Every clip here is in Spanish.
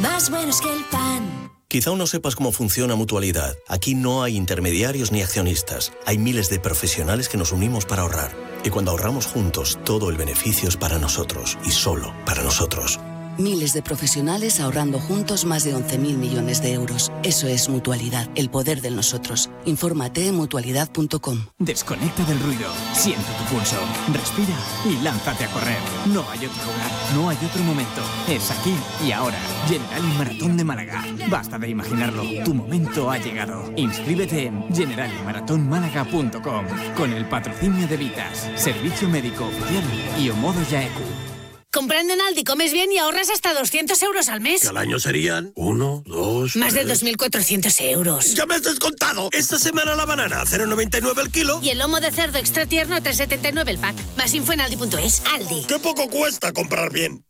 más buenos que el pan. Quizá aún no sepas cómo funciona Mutualidad. Aquí no hay intermediarios ni accionistas. Hay miles de profesionales que nos unimos para ahorrar. Y cuando ahorramos juntos, todo el beneficio es para nosotros y solo para nosotros. Miles de profesionales ahorrando juntos más de 11.000 millones de euros. Eso es Mutualidad, el poder del nosotros. Infórmate en mutualidad.com. Desconecta del ruido, siente tu pulso, respira y lánzate a correr. No hay otro lugar, no hay otro momento. Es aquí y ahora. Generali Maratón de Málaga. Basta de imaginarlo, tu momento ha llegado. Inscríbete en generaliMaratónmálaga.com con el patrocinio de Vitas, Servicio Médico Oficial y Omodo Yaeku. Comprando en Aldi comes bien y ahorras hasta 200 euros al mes. Que al año serían 1, 2... Más de 2.400 euros. ¡Ya me has descontado! Esta semana la banana a 0,99 el kilo. Y el lomo de cerdo extra tierno a 3,79 el pack. Más info en aldi.es. Aldi. ¡Qué poco cuesta comprar bien!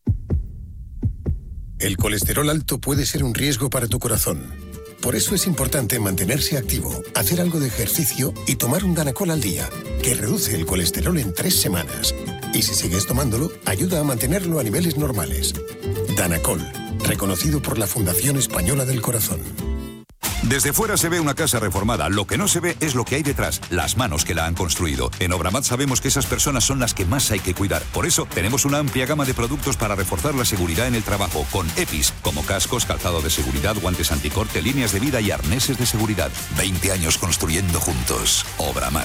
El colesterol alto puede ser un riesgo para tu corazón. Por eso es importante mantenerse activo, hacer algo de ejercicio y tomar un Danacol al día, que reduce el colesterol en 3 semanas. Y si sigues tomándolo, ayuda a mantenerlo a niveles normales. Danacol, reconocido por la Fundación Española del Corazón. Desde fuera se ve una casa reformada, lo que no se ve es lo que hay detrás, las manos que la han construido. En Obramat sabemos que esas personas son las que más hay que cuidar. Por eso tenemos una amplia gama de productos para reforzar la seguridad en el trabajo, con EPIs, como cascos, calzado de seguridad, guantes anticorte, líneas de vida y arneses de seguridad. 20 años construyendo juntos. Obramat.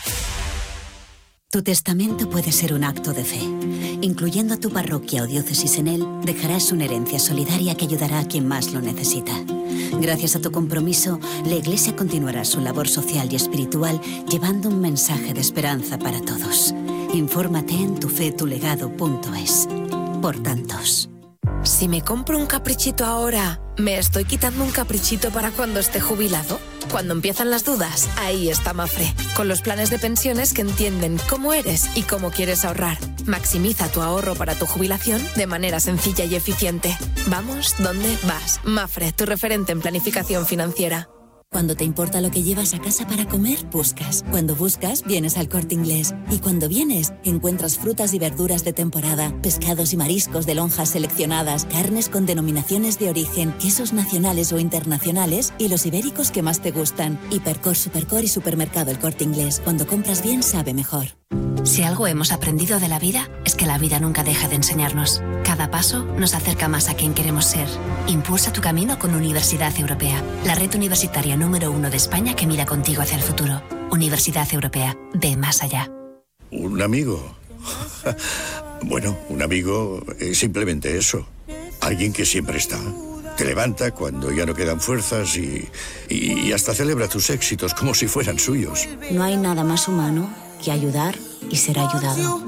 Tu testamento puede ser un acto de fe. Incluyendo a tu parroquia o diócesis en él, dejarás una herencia solidaria que ayudará a quien más lo necesita. Gracias a tu compromiso, la Iglesia continuará su labor social y espiritual llevando un mensaje de esperanza para todos. Infórmate en tufetulegado.es. Por tantos. Si me compro un caprichito ahora, ¿me estoy quitando un caprichito para cuando esté jubilado? Cuando empiezan las dudas, ahí está Mafre, con los planes de pensiones que entienden cómo eres y cómo quieres ahorrar. Maximiza tu ahorro para tu jubilación de manera sencilla y eficiente. Vamos, ¿dónde vas? Mafre, tu referente en planificación financiera. Cuando te importa lo que llevas a casa para comer, buscas. Cuando buscas, vienes al Corte Inglés. Y cuando vienes, encuentras frutas y verduras de temporada, pescados y mariscos de lonjas seleccionadas, carnes con denominaciones de origen, quesos nacionales o internacionales y los ibéricos que más te gustan. Hipercor, Supercor y Supermercado El Corte Inglés. Cuando compras bien, sabe mejor. Si algo hemos aprendido de la vida, es que la vida nunca deja de enseñarnos. Cada paso nos acerca más a quien queremos ser. Impulsa tu camino con Universidad Europea, la red universitaria número 1 de España que mira contigo hacia el futuro. Universidad Europea, ve más allá. ¿Un amigo? Bueno, un amigo es simplemente eso. Alguien que siempre está. Te levanta cuando ya no quedan fuerzas y hasta celebra tus éxitos como si fueran suyos. No hay nada más humano que ayudar y ser ayudado.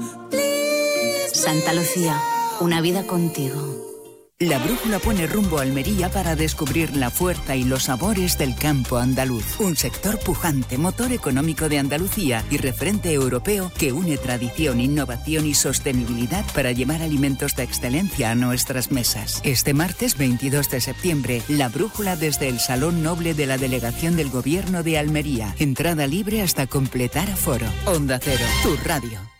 Santa Lucía, una vida contigo. La brújula pone rumbo a Almería para descubrir la fuerza y los sabores del campo andaluz. Un sector pujante, motor económico de Andalucía y referente europeo que une tradición, innovación y sostenibilidad para llevar alimentos de excelencia a nuestras mesas. Este martes 22 de septiembre, la brújula desde el Salón Noble de la Delegación del Gobierno de Almería. Entrada libre hasta completar aforo. Onda Cero, tu radio.